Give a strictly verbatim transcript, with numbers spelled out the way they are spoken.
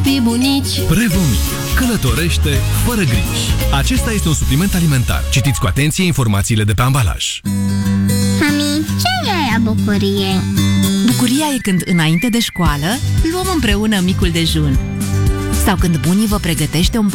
copii bunici. Prevomit. Călătorește fără griji. Acesta este un supliment alimentar. Citiți cu atenție informațiile de pe ambalaj. Mami, ce e aia bucurie? Bucuria e când, înainte de școală, luăm împreună micul dejun. Sau când bunii vă pregătește un